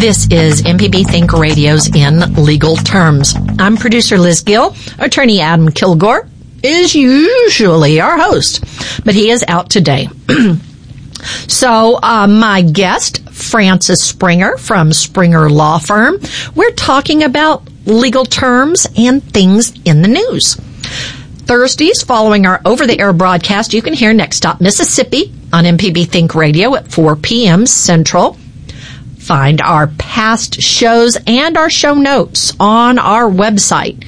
This is MPB Think Radio's In Legal Terms. I'm producer Liz Gill. Attorney Adam Kilgore is usually our host, but he is out today. So my guest, Frances Springer from Springer Law Firm, we're talking about legal terms and things in the news. Thursdays, following our over-the-air broadcast, you can hear Next Stop Mississippi on MPB Think Radio at 4 p.m. Central. Find our past shows and our show notes on our website,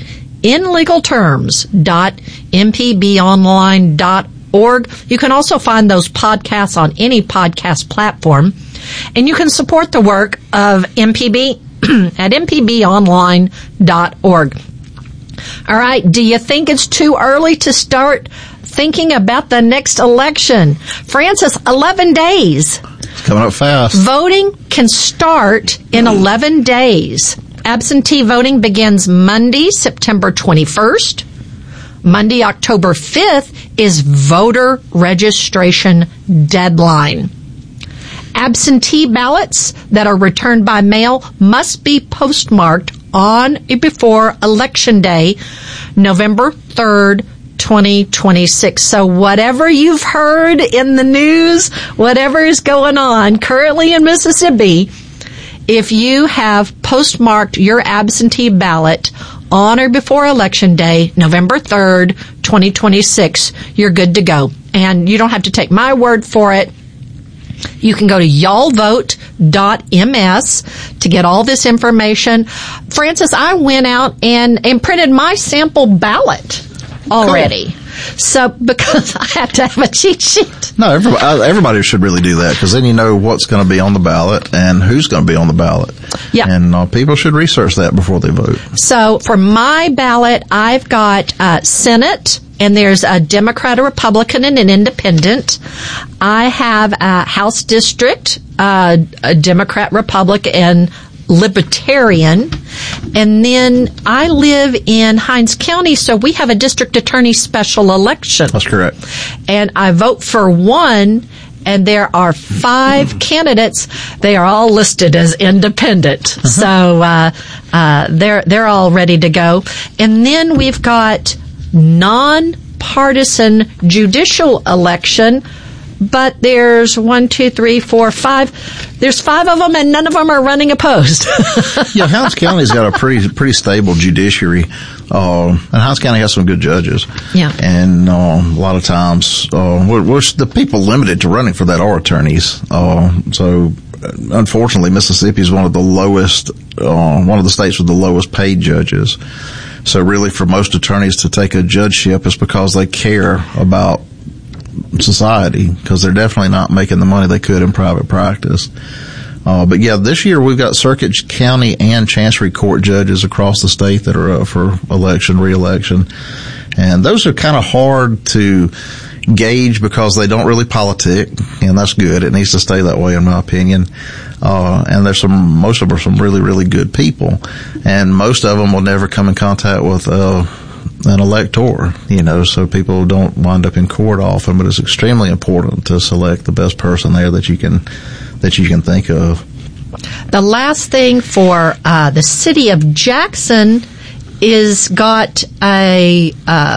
inlegalterms.mpbonline.org. You can also find those podcasts on any podcast platform. And you can support the work of MPB at mpbonline.org. All right, do you think it's too early to start thinking about the next election? Frances, 11 days. It's coming up fast. Voting can start in 11 days. Absentee voting begins Monday, September 21st. Monday, October 5th is voter registration deadline. Absentee ballots that are returned by mail must be postmarked on or before Election Day, November 3rd, 2026. So whatever you've heard in the news, whatever is going on currently in Mississippi, if you have postmarked your absentee ballot on or before Election Day, November 3rd, 2026, you're good to go. And you don't have to take my word for it. You can go to y'allvote.ms to get all this information. Frances, I went out and printed my sample ballot already. Cool. So, because I have to have a cheat sheet. No, everybody should really do that, because then you know what's going to be on the ballot and who's going to be on the ballot. Yeah. And people should research that before they vote. So, for my ballot, I've got Senate, and there's a Democrat, a Republican, and an Independent. I have a House District, a Democrat, Republican, and Libertarian. And then I live in Hinds County, so we have a district attorney special election. That's correct. And I vote for one, and there are 5 candidates. They are all listed as independent. So they're all ready to go. And then we've got non-partisan judicial election. But there's 1, 2, 3, 4, 5. There's 5 of them, and none of them are running opposed. Yeah, Hinds County's got a pretty stable judiciary, and Hinds County has some good judges. Yeah, and a lot of times, the people limited to running for that are attorneys. So, unfortunately, Mississippi is one of the states with the lowest paid judges. So, really, for most attorneys to take a judgeship is because they care about society, because they're definitely not making the money they could in private practice. But yeah, this year we've got circuit, county, and chancery court judges across the state that are up for re-election. And those are kind of hard to gauge because they don't really politic, and that's good. It needs to stay that way, in my opinion. And most of them are some really, really good people. And most of them will never come in contact with, an elector, so people don't wind up in court often, but it's extremely important to select the best person there that you can think of. The last thing for the city of Jackson is got I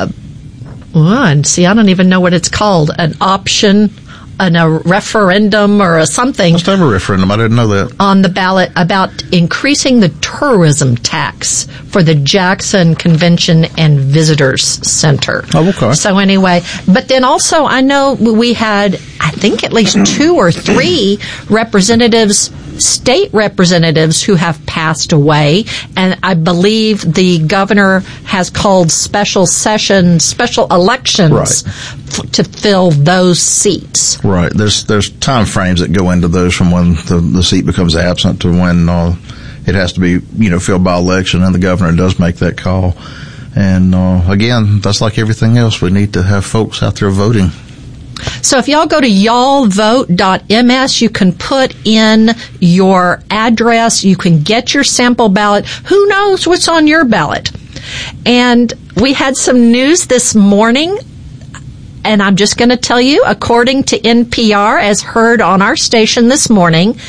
don't even know what it's called, an option, a referendum or something. Must have a referendum. I didn't know that. On the ballot about increasing the tourism tax for the Jackson Convention and Visitors Center. Oh, okay. So anyway, but then also I know we had, I think, at least 2 or 3 state representatives who have passed away, and I believe the governor has called special elections to fill those seats. Right. There's time frames that go into those, from when the seat becomes absent to when it has to be filled by election, and the governor does make that call. And again, that's like everything else. We need to have folks out there voting. So if y'all go to y'allvote.ms, you can put in your address. You can get your sample ballot. Who knows what's on your ballot? And we had some news this morning, and I'm just going to tell you, according to NPR, as heard on our station this morning,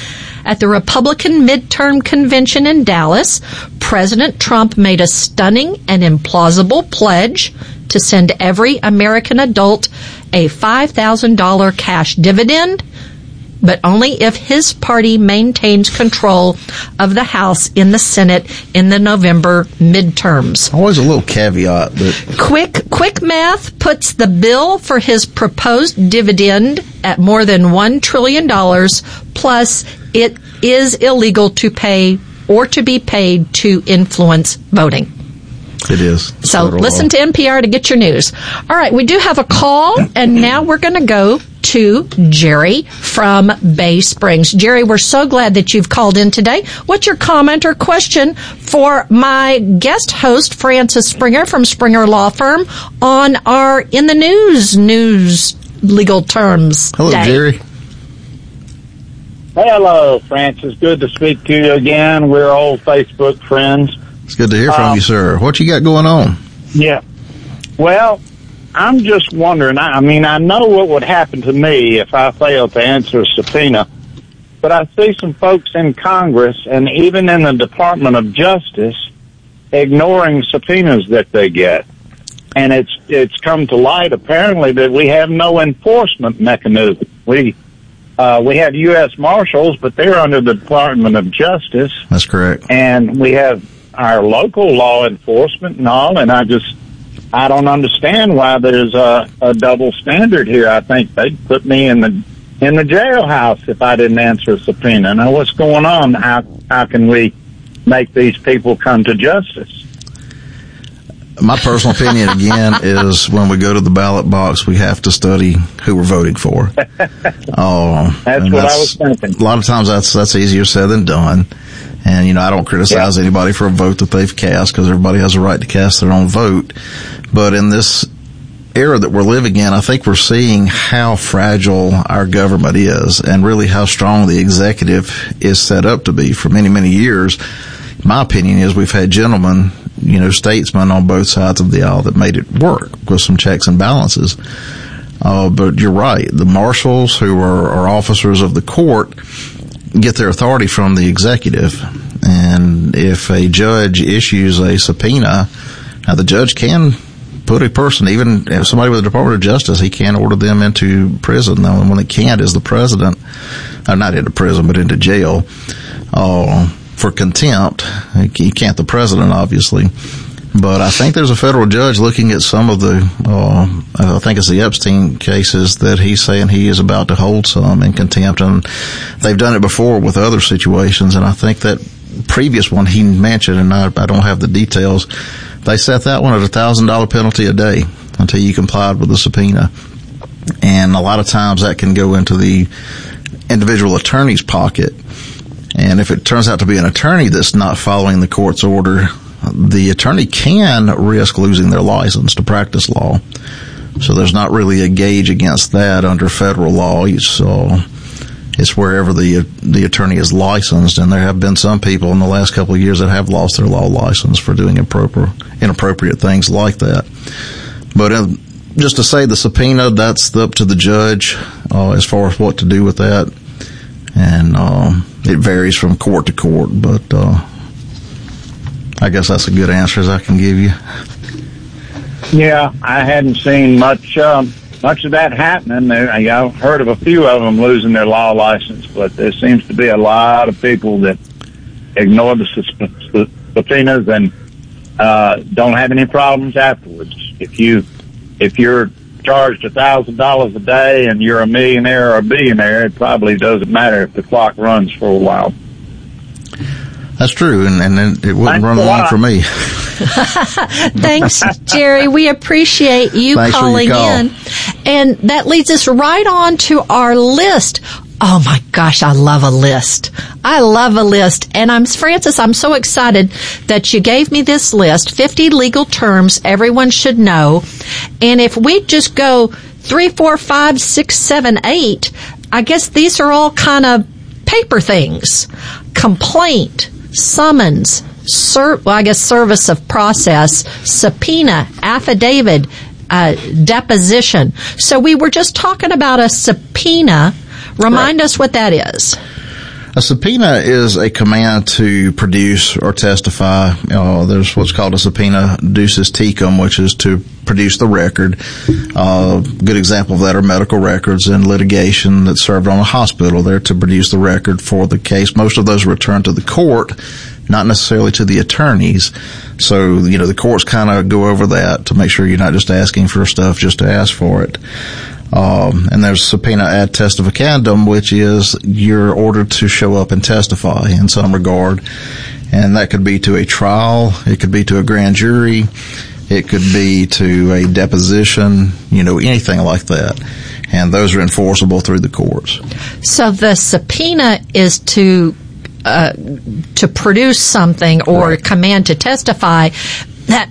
At the Republican midterm convention in Dallas, President Trump made a stunning and implausible pledge to send every American adult a $5,000 cash dividend, but only if his party maintains control of the House in the Senate in the November midterms. Always a little caveat, but quick math puts the bill for his proposed dividend at more than $1 trillion, plus it is illegal to pay or to be paid to influence voting. It is. So listen to NPR to get your news. All right, we do have a call, and now we're going to go to Jerry from Bay Springs. Jerry, we're so glad that you've called in today. What's your comment or question for my guest host, Francis Springer from Springer Law Firm, on our In the News legal terms Hello, day? Jerry. Hello, Francis. Good to speak to you again. We're old Facebook friends. It's good to hear from you, sir. What you got going on? Yeah. Well, I'm just wondering, I know what would happen to me if I failed to answer a subpoena, but I see some folks in Congress and even in the Department of Justice ignoring subpoenas that they get. And it's come to light, apparently, that we have no enforcement mechanism. We have U.S. Marshals, but they're under the Department of Justice. That's correct. And we have our local law enforcement and all, and I don't understand why there's a double standard here. I think they'd put me in the jailhouse if I didn't answer a subpoena. Now, what's going on? How can we make these people come to justice? My personal opinion, again, is when we go to the ballot box, we have to study who we're voting for. That's what I was thinking. A lot of times that's easier said than done. And, I don't criticize anybody for a vote that they've cast, because everybody has a right to cast their own vote. But in this era that we're living in, I think we're seeing how fragile our government is, and really how strong the executive is set up to be for many, many years. My opinion is we've had gentlemen, statesmen on both sides of the aisle that made it work with some checks and balances. But you're right. The marshals, who are officers of the court, get their authority from the executive. And if a judge issues a subpoena, now the judge can put a person, even if somebody with the Department of Justice, he can order them into prison. The only one that can't is the president, not into prison, but into jail, for contempt. He can't the president, obviously. But I think there's a federal judge looking at some of the, I think it's the Epstein cases, that he's saying he is about to hold some in contempt. And they've done it before with other situations. And I think that previous one he mentioned, and I don't have the details, they set that one at $1,000 penalty a day until you complied with the subpoena. And a lot of times that can go into the individual attorney's pocket. And if it turns out to be an attorney that's not following the court's order, the attorney can risk losing their license to practice law. So there's not really a gauge against that under federal law. It's wherever the attorney is licensed, and there have been some people in the last couple of years that have lost their law license for doing inappropriate things like that. But just to say the subpoena, that's up to the judge as far as what to do with that. And it varies from court to court, but I guess that's a good answer as I can give you. Yeah, I hadn't seen much of that happening. I've heard of a few of them losing their law license, but there seems to be a lot of people that ignore the subpoenas and don't have any problems afterwards. If you're charged $1,000 a day and you're a millionaire or a billionaire, it probably doesn't matter if the clock runs for a while. That's true, and it wouldn't run long for me. Thanks, Jerry. We appreciate you calling in. And that leads us right on to our list. Oh my gosh, I love a list. I love a list. And Francis, I'm so excited that you gave me this list, 50 legal terms everyone should know. And if we just go 3, 4, 5, 6, 7, 8, I guess these are all kind of paper things. Complaint, summons, service of process, subpoena, affidavit, deposition. So we were just talking about a subpoena. Remind us what that is. A subpoena is a command to produce or testify. There's what's called a subpoena ducis tecum, which is to produce the record. Good example of that are medical records in litigation that served on a hospital. They're to produce the record for the case. Most of those are returned to the court, not necessarily to the attorneys. So, the courts kind of go over that to make sure you're not just asking for stuff just to ask for it. And there's subpoena ad testificandum, which is you're ordered to show up and testify in some regard. And that could be to a trial. It could be to a grand jury. It could be to a deposition, anything like that. And those are enforceable through the courts. So the subpoena is to produce something or right. command to testify. That,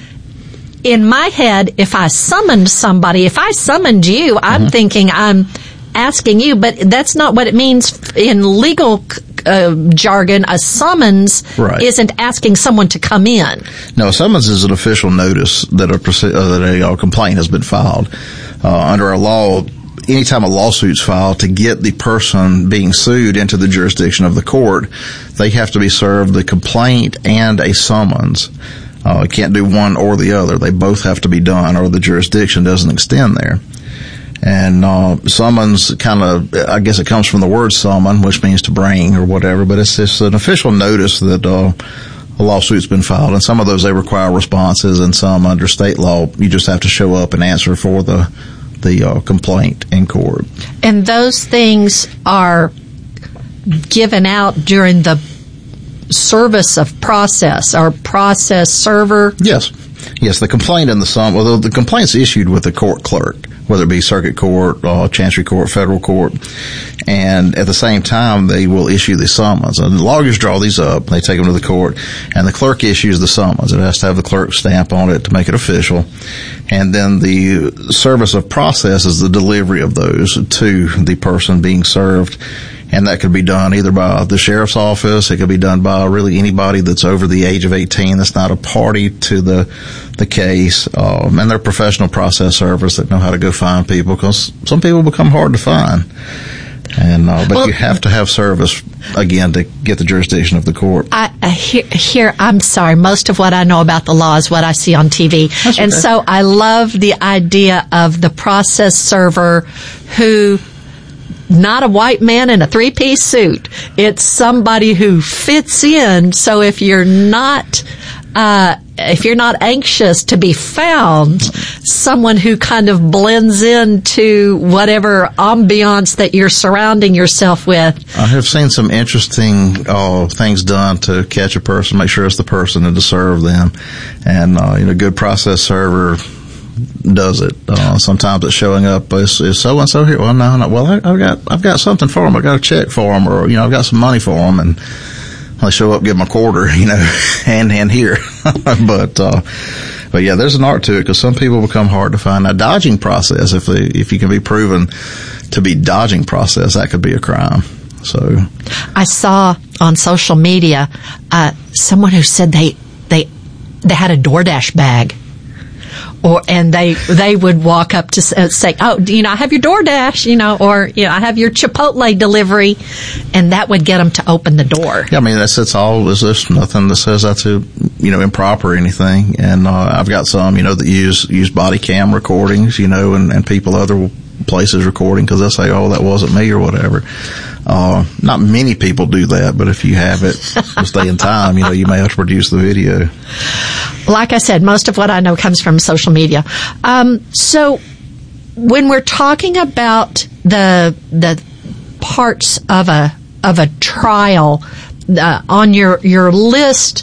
in my head, if I summoned somebody, if I summoned you, I'm thinking I'm asking you, but that's not what it means in legal jargon. A summons right. isn't asking someone to come in. No, a summons is an official notice that a complaint has been filed. Under our law, anytime a lawsuit's filed, to get the person being sued into the jurisdiction of the court, they have to be served the complaint and a summons. Can't do one or the other. They both have to be done, or the jurisdiction doesn't extend there. And summons I guess it comes from the word summon, which means to bring or whatever, but it's just an official notice that a lawsuit's been filed. And some of those, they require responses, and some under state law, you just have to show up and answer for the complaint in court. And those things are given out during the service of process, or process server? Yes, the complaint and the sum. Well, the complaint's issued with the court clerk, whether it be circuit court, chancery court, federal court, and at the same time they will issue the summons. And the lawyers draw these up, they take them to the court, and the clerk issues the summons. It has to have the clerk stamp on it to make it official. And then the service of process is the delivery of those to the person being served. And that could be done either by the sheriff's office. It could be done by really anybody that's over the age of 18 that's not a party to the case. And they're professional process servers that know how to go find people, because some people become hard to find. And but you have to have service, again, to get the jurisdiction of the court. Here, I'm sorry, most of what I know about the law is what I see on TV. That's and okay. So I love the idea of the process server who, not a white man in a three-piece suit. It's somebody who fits in. So if you're not anxious to be found, someone who kind of blends into whatever ambiance that you're surrounding yourself with. I have seen some interesting things done to catch a person, make sure it's the person, and to serve them. And a good process server does it. Sometimes it's showing up, is so and so here? Well, no. Well, I've got something for them. I got a check for them, or I've got some money for them, and they show up, give them a quarter, hand here. But yeah, there's an art to it, because some people become hard to find. Now, dodging process, if you can be proven to be dodging process, that could be a crime. So, I saw on social media someone who said they had a DoorDash bag. And they would walk up to say, "Oh, I have your DoorDash, or I have your Chipotle delivery," and that would get them to open the door. Yeah, I mean that's all. There's nothing that says that's improper or anything. And I've got some that use body cam recordings, and people other places recording, because they'll say, "Oh, that wasn't me," or whatever. Not many people do that, but if you have it to stay in time, you may have to produce the video. Like I said, most of what I know comes from social media. So when we're talking about the parts of a trial on your list,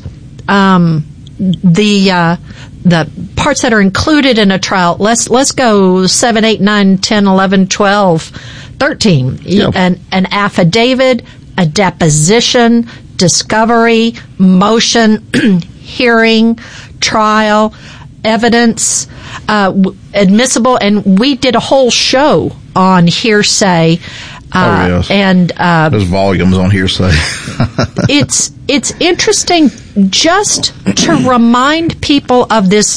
the parts that are included in a trial, let's go 7, 8, 9, 10, 11, 12, 13. Yep. An affidavit, a deposition, discovery, motion, hearing, trial, evidence, admissible, and we did a whole show on hearsay. Yes. And there's volumes on hearsay. It's interesting just to remind people of this